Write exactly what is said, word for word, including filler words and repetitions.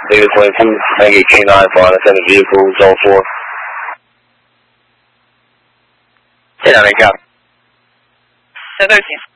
David twenty-two, thank you, K nine for unattended vehicle, zone four. ten nine, got it. ten thirteen.